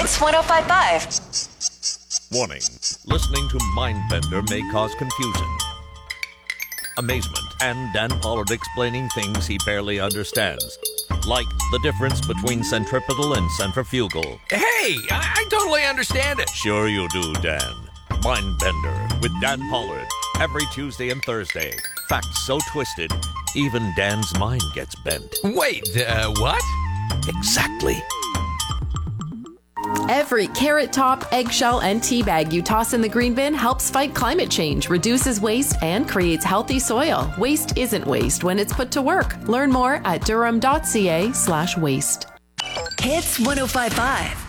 Hits 1055. Warning. Listening to Mindbender may cause confusion, amazement, and Dan Pollard explaining things he barely understands. Like the difference between centripetal and centrifugal. Hey, I totally understand it. Sure you do, Dan. Mindbender with Dan Pollard. Every Tuesday and Thursday. Facts so twisted, even Dan's mind gets bent. Wait, what? Exactly. Every carrot top, eggshell, and tea bag you toss in the green bin helps fight climate change, reduces waste, and creates healthy soil. Waste isn't waste when it's put to work. Learn more at durham.ca/waste. Hits 1055.